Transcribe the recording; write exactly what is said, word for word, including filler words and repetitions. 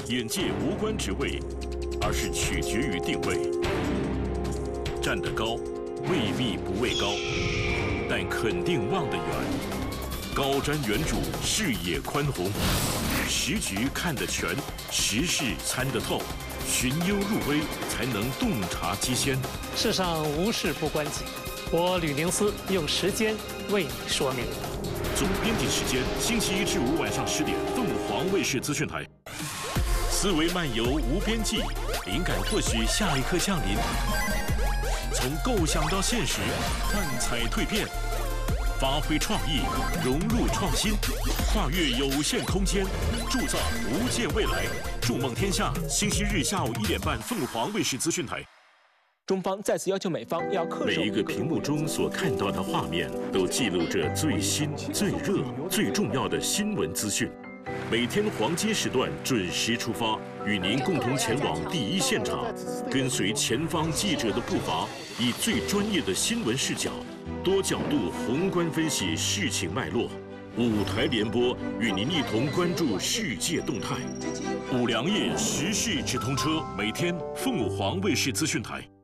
眼界无关职位，而是取决于定位。站得高，未必不畏高，但肯定望得远。高瞻远瞩，视野宽宏，时局看得全，时事参得透，寻幽入微，才能洞察机先。 世上无事不关己，我吕宁思用时间为你说明。 总编辑时间：星期一至五晚上十点，凤凰卫视资讯台。思维漫游无边际，灵感或许下一刻降临。从构想到现实，幻彩蜕变，发挥创意，融入创新，跨越有限空间，铸造无限未来。筑梦天下，星期日下午一点半，凤凰卫视资讯台。 中方再次要求美方要恪守。 每一个屏幕中所看到的画面，都记录着最新、最热、最重要的新闻资讯。每天黄金时段准时出发，与您共同前往第一现场，跟随前方记者的步伐，以最专业的新闻视角，多角度宏观分析事情脉络。五台联播，与您一同关注世界动态。五粮液时事直通车，每天凤凰卫视资讯台。